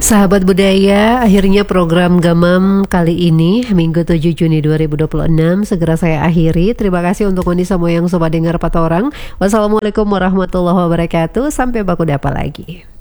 Sahabat budaya, akhirnya program Gamam kali ini Minggu 7 Juni 2026 segera saya akhiri. Terima kasih untuk Uni semua yang sobat dengar patorang. Wassalamualaikum warahmatullahi wabarakatuh. Sampai baku dapa lagi.